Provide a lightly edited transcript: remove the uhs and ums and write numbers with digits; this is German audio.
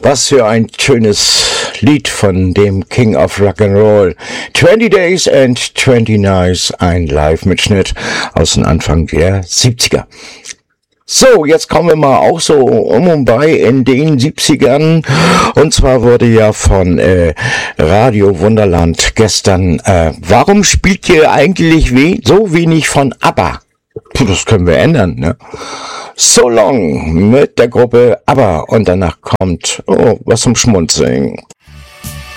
Was für ein schönes Lied von dem King of Rock'n'Roll. 20 Days and 20 Nights, ein Live-Mitschnitt aus dem Anfang der 70er. So, jetzt kommen wir mal auch so um und bei in den 70ern. Und zwar wurde ja von Radio Wunderland gestern, warum spielt ihr eigentlich so wenig von ABBA? Das können wir ändern, ne? So Long mit der Gruppe ABBA und danach kommt was zum Schmunzeln.